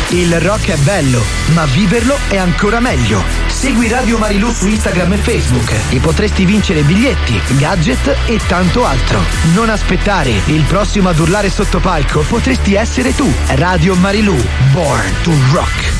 Il rock è bello, ma viverlo è ancora meglio. Segui Radio Marilù su Instagram e Facebook e potresti vincere biglietti, gadget e tanto altro. Non aspettare, il prossimo ad urlare sotto palco potresti essere tu. Radio Marilù, Born to Rock.